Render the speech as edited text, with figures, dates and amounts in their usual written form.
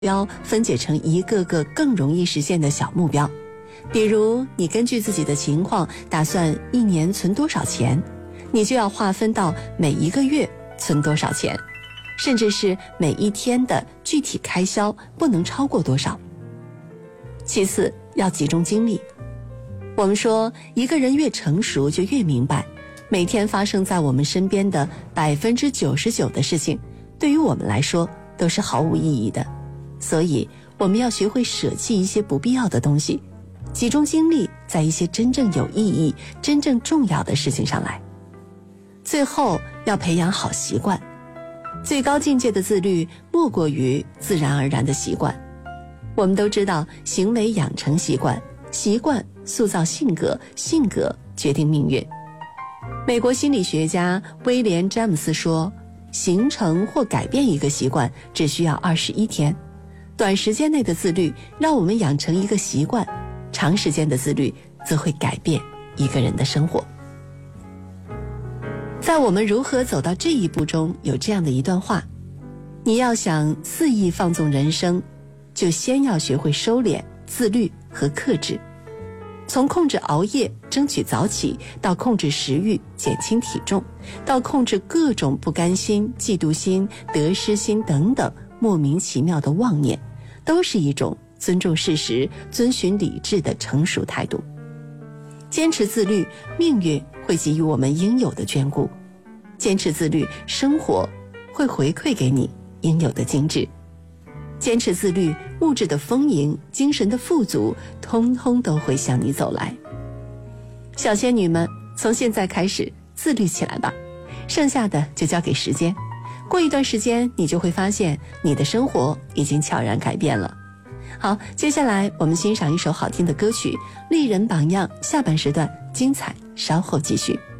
标分解成一个个更容易实现的小目标。比如你根据自己的情况打算一年存多少钱，你就要划分到每一个月存多少钱，甚至是每一天的具体开销不能超过多少。其次，要集中精力。我们说一个人越成熟就越明白，每天发生在我们身边的99%的事情对于我们来说都是毫无意义的，所以我们要学会舍弃一些不必要的东西，集中精力在一些真正有意义、真正重要的事情上来。最后要培养好习惯，最高境界的自律莫过于自然而然的习惯。我们都知道，行为养成习惯，习惯塑造性格，性格决定命运。美国心理学家威廉·詹姆斯说，形成或改变一个习惯只需要21天。短时间内的自律让我们养成一个习惯，长时间的自律则会改变一个人的生活。在我们如何走到这一步中，有这样的一段话：你要想肆意放纵人生，就先要学会收敛、自律和克制。从控制熬夜争取早起，到控制食欲减轻体重，到控制各种不甘心、嫉妒心、得失心等等莫名其妙的妄念，都是一种尊重事实、遵循理智的成熟态度。坚持自律，命运会给予我们应有的眷顾；坚持自律，生活会回馈给你应有的精致。坚持自律，物质的丰盈、精神的富足，通通都会向你走来。小仙女们，从现在开始自律起来吧，剩下的就交给时间。过一段时间，你就会发现你的生活已经悄然改变了。好，接下来我们欣赏一首好听的歌曲《丽人榜样》，下半时段精彩稍后继续。